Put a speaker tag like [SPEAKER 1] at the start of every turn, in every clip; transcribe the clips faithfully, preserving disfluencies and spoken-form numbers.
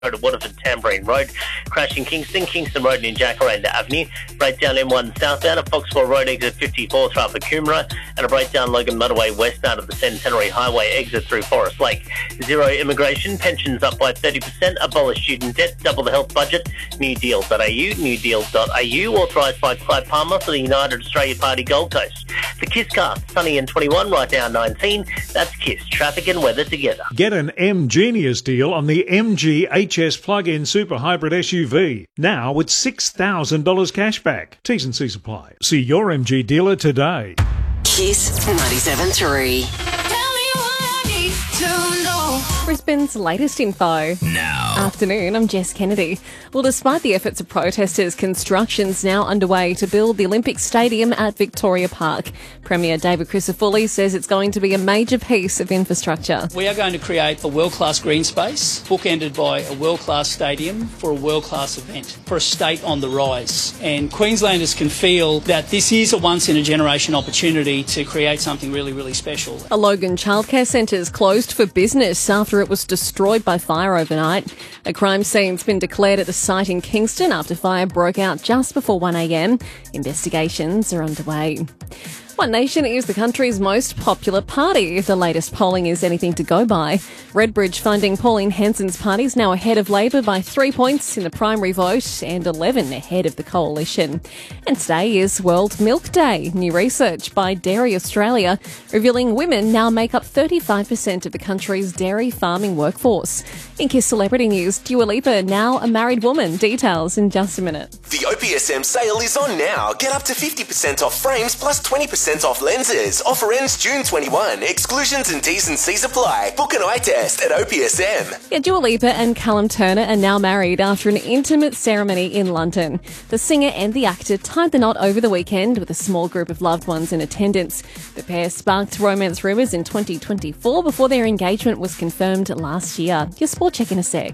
[SPEAKER 1] Road at Waterford Tambourine Road, crash in Kingston, Kingston Road in Jacaranda Avenue, breakdown M one southbound at Foxmore Road exit fifty-four through Upper Coomera, and a breakdown Logan Motorway westbound at the Centenary Highway exit through Forest Lake. Zero immigration, pensions up by thirty percent, abolish student debt, double the health budget, new deal dot a u, new deal dot a u, authorised by Clyde Palmer for the United Australia Party Gold Coast. The Kiss Cast, sunny and twenty-one, right now nineteen, that's Kiss, traffic and weather together.
[SPEAKER 2] Get an M-Genius deal on the M G H S plug-in super hybrid S U V. Now with six thousand dollars cash back. T's and C's apply. See your M G dealer today.
[SPEAKER 3] Kiss ninety-seven point three.
[SPEAKER 4] Brisbane's latest info.
[SPEAKER 5] Now.
[SPEAKER 4] Afternoon, I'm Jess Kennedy. Well, despite the efforts of protesters, construction's now underway to build the Olympic Stadium at Victoria Park. Premier David Crisafulli says it's going to be a major piece of infrastructure.
[SPEAKER 6] We are going to create a world-class green space, bookended by a world-class stadium for a world-class event, for a state on the rise. And Queenslanders can feel that this is a once-in-a-generation opportunity to create something really, really special.
[SPEAKER 4] A Logan childcare centre is closed for business after it was destroyed by fire overnight. A crime scene's been declared at the site in Kingston after fire broke out just before one a m. Investigations are underway. One Nation is the country's most popular party, if the latest polling is anything to go by. Redbridge funding Pauline Hanson's party is now ahead of Labor by three points in the primary vote and eleven ahead of the coalition. And today is World Milk Day. New research by Dairy Australia revealing women now make up thirty-five percent of the country's dairy farming workforce. In Kiss Celebrity News, Dua Lipa, now a married woman. Details in just a minute.
[SPEAKER 5] The O P S M sale is on now. Get up to fifty percent off frames plus twenty percent off lenses. Offer ends June twenty-first. Exclusions and T's and C's apply. Book an eye test at O P S M.
[SPEAKER 4] Yeah, Dua Lipa and Callum Turner are now married after an intimate ceremony in London. The singer and the actor tied the knot over the weekend with a small group of loved ones in attendance. The pair sparked romance rumours in twenty twenty-four before their engagement was confirmed last year. Your sport check in a sec.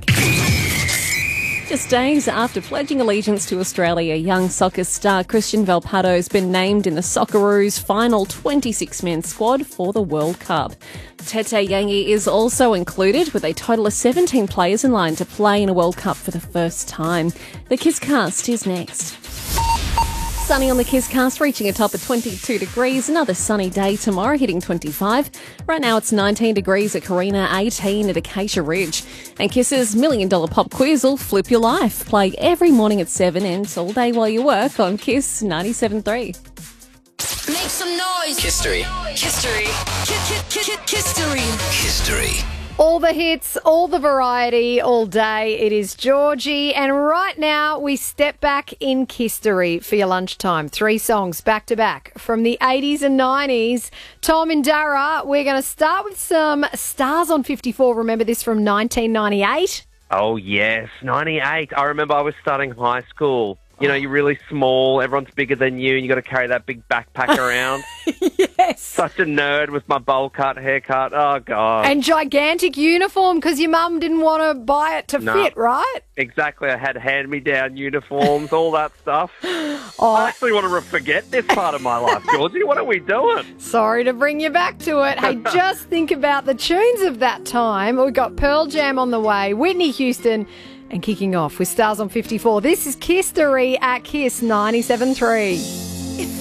[SPEAKER 4] Just days after pledging allegiance to Australia, young soccer star Christian Valpato has been named in the Socceroos' final twenty-six man squad for the World Cup. Tete Yangi is also included, with a total of seventeen players in line to play in a World Cup for the first time. The Kiss Cast is next. Sunny on the Kiss Cast, reaching a top of twenty-two degrees. Another sunny day tomorrow, hitting twenty-five. Right now it's nineteen degrees at Carina, eighteen at Acacia Ridge. And Kiss's Million Dollar Pop Quiz will flip your life. Play every morning at seven and all day while you work on Kiss ninety-seven point three.
[SPEAKER 3] Make some noise.
[SPEAKER 5] History.
[SPEAKER 3] History. History.
[SPEAKER 5] History.
[SPEAKER 7] All the hits, all the variety, all day. It is Georgie. And right now we step back in history for your lunchtime. Three songs back to back from the eighties and nineties. Tom and Dara, we're going to start with some Stars on fifty-four. Remember this from nineteen ninety-eight?
[SPEAKER 8] Oh, yes, ninety-eight. I remember I was starting high school. You know, you're really small, everyone's bigger than you, and you got to carry that big backpack around.
[SPEAKER 7] Yes.
[SPEAKER 8] Such a nerd with my bowl cut, haircut. Oh, God.
[SPEAKER 7] And gigantic uniform because your mum didn't want to buy it to
[SPEAKER 8] No.
[SPEAKER 7] fit, right?
[SPEAKER 8] Exactly. I had hand-me-down uniforms, all that stuff.
[SPEAKER 7] Oh,
[SPEAKER 8] I actually want to forget this part of my life, Georgie. What are we doing?
[SPEAKER 7] sorry to bring you back to it. Hey, just think about the tunes of that time. We've got Pearl Jam on the way, Whitney Houston, and kicking off with Stars on fifty-four. This is Kiss-tory at Kiss ninety-seven point three.